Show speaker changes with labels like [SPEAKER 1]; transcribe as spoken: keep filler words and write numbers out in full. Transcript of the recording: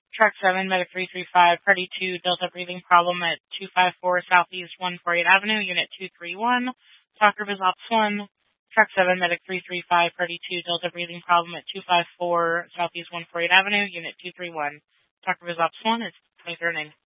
[SPEAKER 1] Truck seven, Medic three three five, Party two, Delta breathing problem at two five four Southeast one forty-eight Avenue, Unit two three one. Talk Rivers Ops one. Truck seven, Medic three three five, Party two, Delta breathing problem at two five four Southeast one forty-eight Avenue, Unit two three one. Talk Rivers Ops one is twenty-third name.